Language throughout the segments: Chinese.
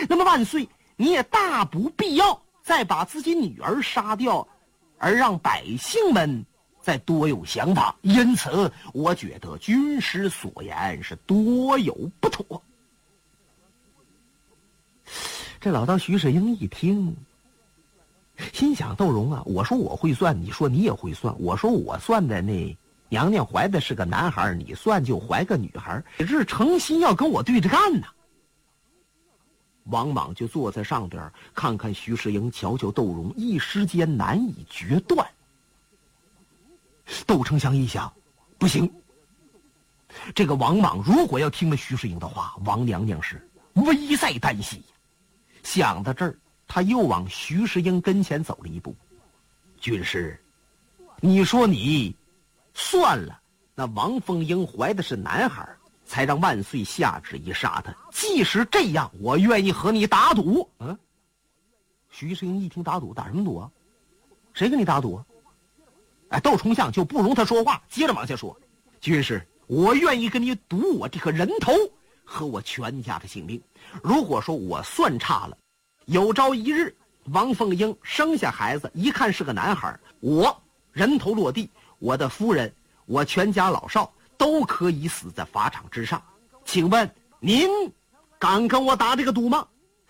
那么万岁，你也大不必要再把自己女儿杀掉，而让百姓们再多有想法。因此，我觉得军师所言是多有不妥。这老道徐世英一听，心想：窦融啊，我说我会算，你说你也会算。我说我算的那娘娘怀的是个男孩，你算就怀个女孩，你这是诚心要跟我对着干呐。王莽就坐在上边，看看徐世英，瞧瞧窦融，一时间难以决断。窦丞相一想，不行，这个王莽如果要听了徐世英的话，王娘娘是危在旦夕。想到这儿，他又往徐世英跟前走了一步。军师，你说你算了，那王凤英怀的是男孩，才让万岁下旨意杀他。即使这样，我愿意和你打赌。徐世英一听打赌，打什么赌啊？谁跟你打赌啊？窦丞相就不容他说话，接着往下说：军师，我愿意跟你赌我这颗人头和我全家的性命。如果说我算差了，有朝一日王凤英生下孩子，一看是个男孩，我人头落地，我的夫人，我全家老少都可以死在法场之上。请问您敢跟我打这个赌吗？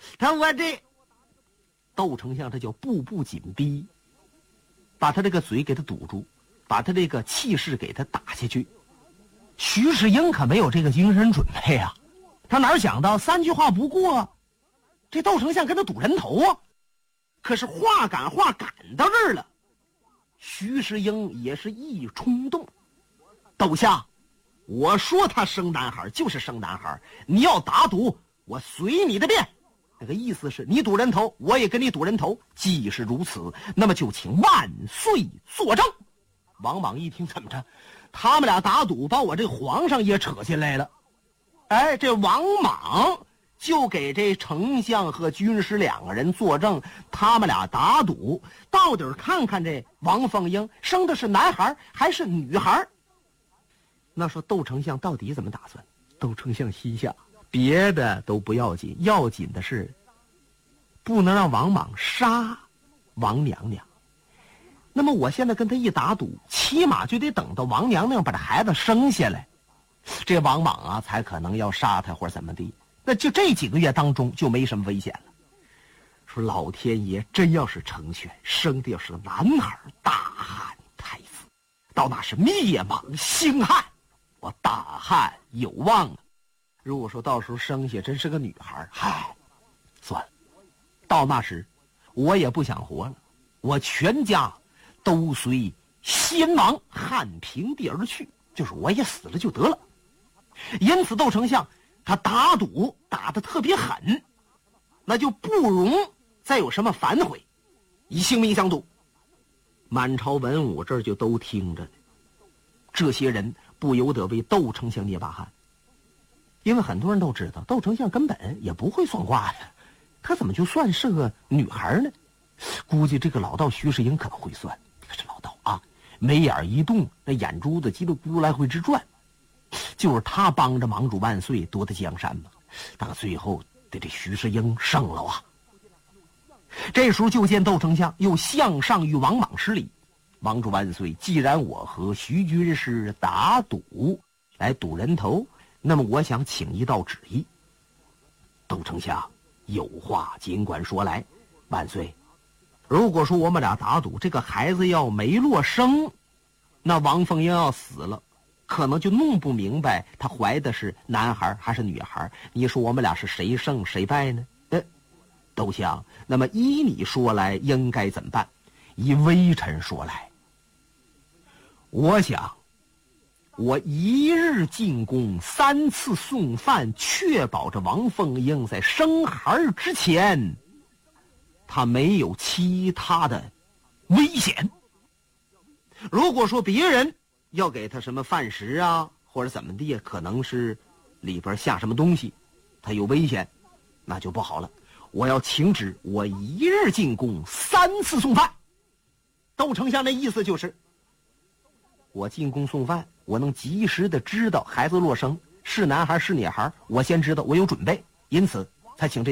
窦丞相这叫步步紧逼，把他这个嘴给他堵住，把他这个气势给他打下去。徐世英可没有这个精神准备啊，他哪想到三句话不过，这窦丞相跟他赌人头啊。可是话赶到这儿了，徐世英也是一冲动。窦相，我说他生男孩就是生男孩，你要打赌，我随你的便。那个意思是你赌人头，我也跟你赌人头。既是如此，那么就请万岁作证。王莽一听，怎么着？他们俩打赌，把我这皇上也扯进来了。这王莽就给这丞相和军师两个人作证，他们俩打赌，到底看看这王凤英生的是男孩还是女孩。那说窦丞相到底怎么打算？窦丞相心想，别的都不要紧，要紧的是不能让王莽杀王娘娘。那么我现在跟他一打赌，起码就得等到王娘娘把这孩子生下来，这王莽啊才可能要杀他或者怎么地。那就这几个月当中就没什么危险了。说老天爷真要是成全，生的要是个男孩，大汉太子，到那是灭莽兴汉，我大汉有望了。如果说到时候生下真是个女孩，算了，到那时我也不想活了，我全家都随先王汉平地而去，就是我也死了就得了。因此窦丞相他打赌打得特别狠，那就不容再有什么反悔，以性命相赌。满朝文武这儿就都听着呢，这些人不由得为窦丞相捏把汗，因为很多人都知道窦丞相根本也不会算卦呀，他怎么就算是个女孩呢？估计这个老道徐世英可能会算，可是老道啊，眉眼一动，那眼珠子叽里咕噜来回直转，就是他帮着盟主万岁夺得江山嘛，到最后得这徐世英胜了啊。这时候就见窦丞相又向上与王莽施礼，盟主万岁，既然我和徐军师打赌来赌人头，那么我想请一道旨意。窦丞相有话尽管说来。万岁，如果说我们俩打赌这个孩子要没落生，那王凤英要死了，可能就弄不明白他怀的是男孩还是女孩，你说我们俩是谁胜谁败呢？窦相，那么依你说来应该怎么办？依微臣说来，我想我一日进宫3次送饭，确保着王凤英在生孩之前他没有其他的危险。如果说别人要给他什么饭食啊或者怎么地，可能是里边下什么东西，他有危险，那就不好了。我要请旨，我一日进宫3次送饭。窦丞相的意思就是我进宫送饭，我能及时的知道孩子落生是男孩是女孩，我先知道，我有准备，因此才请这